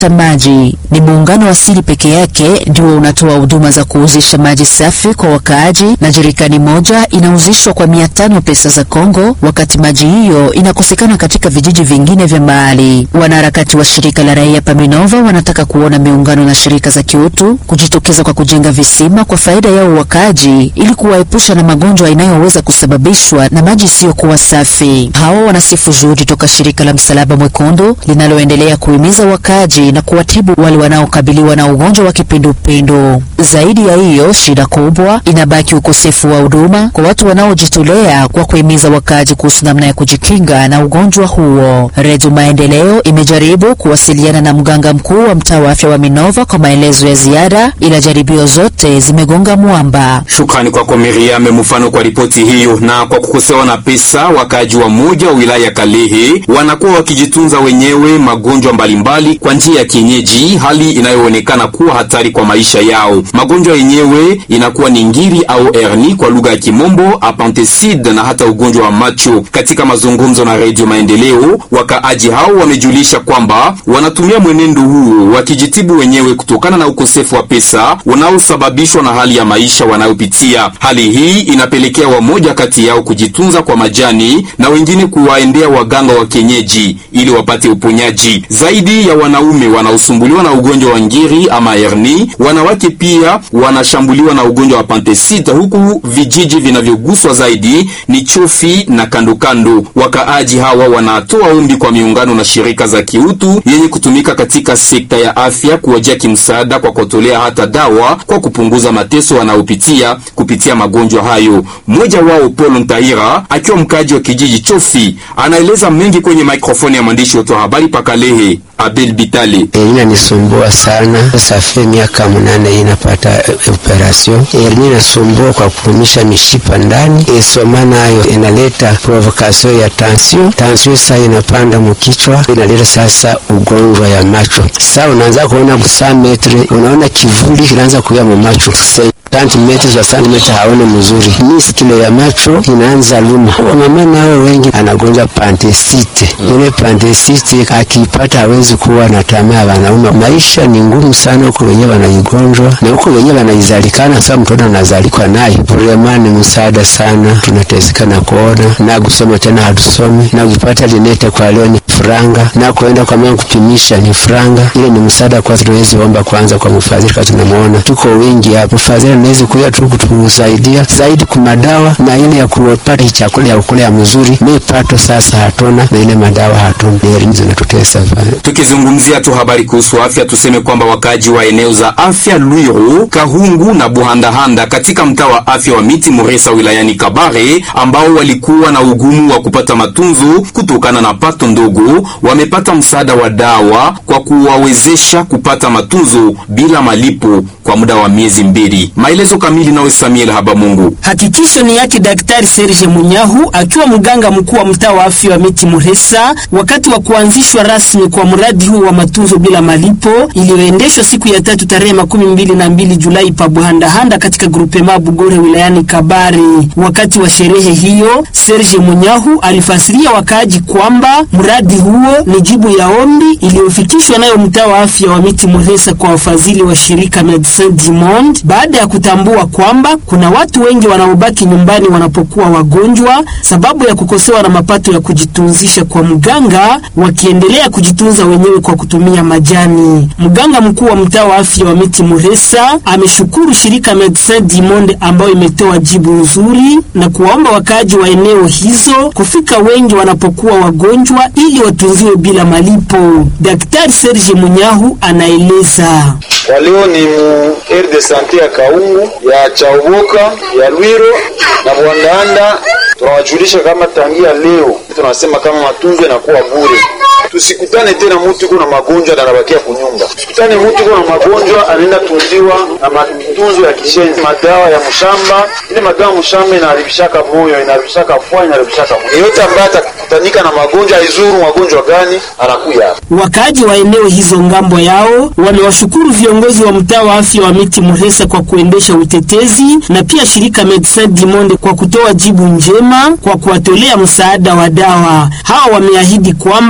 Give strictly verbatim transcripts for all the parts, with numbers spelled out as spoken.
Maji ni muungano wa asili peke yake ndio unatoa huduma za kuuzisha maji safi kwa wakaaji, na jerikani moja inauzishwa kwa mia tano pesa za Kongo, wakati maji hiyo inakosekana katika vijiji vingine vya mahali. Wanaharakati wa shirika la raia Paminova wanataka kuona miungano na shirika za kiutu kujitokeza kwa kujenga visima kwa faida yao wakaaji, ili kuwaepusha na magonjwa inayoweza kusababishwa na maji sio kuwa safi. Hao wanasifu juhudi toka shirika la Msalaba Mwekundu linaloendelea kuhimiza wakaaji na kuwatibu wale wanaokabiliwa na ugonjwa wa kipindupindu. Zaidi ya hiyo, shida kubwa inabaki ukosefu wa huduma kwa watu wanaojitolea kwa kuhimiza wakaaji kuhusu namna ya kujikinga na ugonjwa huo. Redio Maendeleo imejaribu kuwasiliana na mganga mkuu wa mtaa wa afya wa Minova kwa maelezo ya ziada, ila jaribio zote zimegonga mwamba. Shukrani kwako Miriam Mfano kwa ripoti hiyo. Na kwa kukosewa na pesa, wakaaji wa moja wa wilaya Kalehe wanakuwa wakijitunza wenyewe magonjwa mbalimbali kwa njia ya kienyeji, hali inayoonekana kuwa hatari kwa maisha yao. Magonjwa yenyewe inakuwa ni ngiri au hernie kwa lugha ya Kimombo, appendicite na hata ugonjwa wa macho. Katika mazungumzo na Radio Maendeleo, wakaaji hao wamejulisha kwamba wanatumia mwenendo huu wakijitibu wenyewe kutokana na ukosefu wa pesa unaosababishwa na hali ya maisha wanayopitia. Hali hii inapelekea wamoja kati yao kujitunza kwa majani na wengine kuwaendea waganga wa kienyeji ili wapate uponyaji. Zaidi ya wanaume wanaosumbuliwa na ugonjwa wa ngiri ama hernie, wanawake pia wanashambuliwa na ugonjwa wa appendicite, huku vijiji vinavyoguswa zaidi ni Chofi na kando kando. Wakaaji hawa wanatoa ombi kwa miungano na shirika za kiutu yenye kutumika katika sekta ya afya kuwajia kimsaada kwa kutolea hata dawa kwa kupunguza mateso wanaopitia kupitia magonjwa hayo. Mmoja wao Paul Ntahira, akiwa mkaji wa kijiji Chofi, anaeleza mengi kwenye mikrofoni ya mwandishi wetu wa habari Pakalehe Abel Bitale. Ina nisumbua sana. Safi miaka munane inapata operation. Ina nisumbua kwa kurumisha mishipa ndani. Isoma nayo inaleta provocation ya tension. Tension sasa inapanda mkichwa, inaleta sasa ugonjwa ya macho. Sasa unaanza kuona busa metre, unaona kivuli kinaanza kuya mu macho. Santimetri za santimetri haone mzuri. Nisi kile ya macho inaanza luma. Mama nao wengi anagonja appendicite. Ile appendicite akipata hawezi kuwa na tamaa ya wanaume. Maisha ni ngumu sana huko wenyewe wanaigonjwa na huko wenyewe wanaizalikana. Sasa mtoto anazalikwa naye. Problema ni msaada sana. Tunateseka na kuona na kusoma tena hatusome, na kupata linete kwa leo ni franga, na kuenda kwa mama kupimisha ni franga. Ile ni msaada kwa tuwezi omba kwanza kwa mfadhili, kama tunamuona tuko wengi hapa. Mfadhili anaweza kuja tu kutusaidia zaidi kwa madawa na ile ya kupata chakula ya kula ya mzuri. Mimi pato sasa hatuna na ile madawa hatuna. Ndio zinatutesa sana. Tukizungumzia tu habari kuhusu afya, tuseme kwamba wakaji wa eneo za afya Lwiro, Kahungu na Buhandahanda katika mtaa wa afya wa Miti Muresa wilayani Kabare, ambao walikuwa na ugumu wa kupata matunzo kutokana na pato ndogo, wamepata msaada wa dawa kwa kuwawezesha kupata matunzo bila malipo kwa muda wa miezi mbili. Maelezo kamili nawe Samuel Habamungu. Hakikisho ni yake Daktari Serge Munyahu, akiwa mganga mkuu wa mtaa wa afya wa Miti Muresa, wakati wa kuanzishwa rasmi kwa mradi huu wa matunzo bila malipo iliyoendeshwa siku ya tatu tarehe makumi mbili na mbili Julai pa Buhandahanda katika grupema Bugore wilayani Kabare. Wakati wa sherehe hiyo, Serge Munyahu alifasiria wakaaji kwamba mradi huo ni jibu ya ombi iliyofikishwa nayo mtaa wa afya wa Miti Muresa kwa wafadhili wa shirika Medecins du Monde, baada ya kutambua kwamba kuna watu wengi wanaobaki nyumbani wanapokuwa wagonjwa sababu ya kukosewa na mapato ya kujitunzisha kwa mganga, wakiendelea kujitunza wenyewe kwa kutumia majani. Mganga mkuu wa mtaa wa afya wa Miti Muresa ameshukuru shirika Medecins du Monde ambayo imetoa jibu nzuri na kuwaomba wakaaji wa eneo hizo kufika wengi wanapokuwa wagonjwa ili watunziwe bila malipo. Daktari Serge Munyahu anaeleza. Walio ni mu aire de santé ya Kaungu, ya Chauboka, ya Lwiro na Buhandahanda. Tunawajulisha kama tangia leo tunasema kama matunzo yanakuwa bure. Tusikutane tena mtu kuna magonjwa na anabakia kunyumba. Tusikutane mtu kuna magonjwa anaenda tunziwa na matunzo ya kishenzi, madawa ya mshamba. Ile madawa mshamba inaharibishaka moyo, inaharibishaka fua, inaharibishaka moyo. Yote ambaye atakutanika na magonjwa izuru magonjwa gani anakuja. Wakaaji wa eneo hizo ngambo yao wamewashukuru viongozi wa mtaa wa afya wa Miti Muresa kwa kuendesha utetezi na pia shirika Medecins du Monde kwa kutoa jibu njema kwa kuwatolea msaada wa dawa. Hawa wameahidi kwamba wa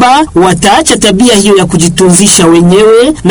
wataacha tabia hiyo ya kujitunzisha wenyewe na